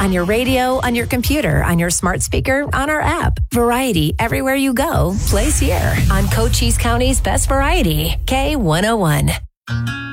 On your radio, on your computer, on your smart speaker, on our app. Variety everywhere you go. Plays here on Cochise County's Best Variety, K101.